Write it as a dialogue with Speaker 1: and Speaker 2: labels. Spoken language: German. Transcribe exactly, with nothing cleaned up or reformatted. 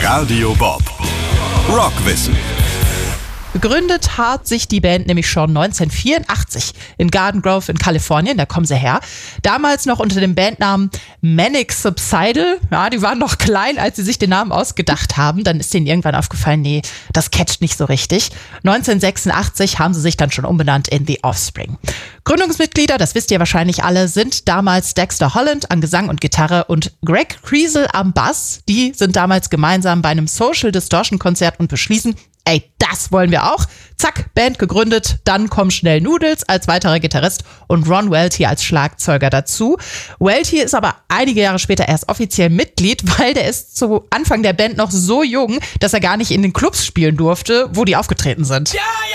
Speaker 1: Radio Bob. Rockwissen.
Speaker 2: Gegründet hat sich die Band nämlich schon neunzehnhundertvierundachtzig in Garden Grove in Kalifornien, da kommen sie her. Damals noch unter dem Bandnamen Manic Subsidal. Ja, die waren noch klein, als sie sich den Namen ausgedacht haben. Dann ist denen irgendwann aufgefallen, nee, das catcht nicht so richtig. neunzehnhundertsechsundachtzig haben sie sich dann schon umbenannt in The Offspring. Gründungsmitglieder, das wisst ihr wahrscheinlich alle, sind damals Dexter Holland an Gesang und Gitarre und Greg Kriesel am Bass. Die sind damals gemeinsam bei einem Social Distortion Konzert und beschließen, ey, das wollen wir auch. Zack, Band gegründet, dann kommen schnell Noodles als weiterer Gitarrist und Ron Welty als Schlagzeuger dazu. Welty ist aber einige Jahre später erst offiziell Mitglied, weil der ist zu Anfang der Band noch so jung, dass er gar nicht in den Clubs spielen durfte, wo die aufgetreten sind.
Speaker 3: Ja,